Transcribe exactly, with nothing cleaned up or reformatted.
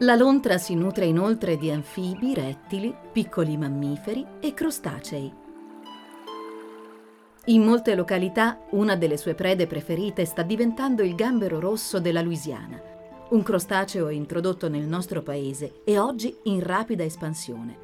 La lontra si nutre inoltre di anfibi, rettili, piccoli mammiferi e crostacei. In molte località, una delle sue prede preferite sta diventando il gambero rosso della Louisiana, un crostaceo introdotto nel nostro paese e oggi in rapida espansione.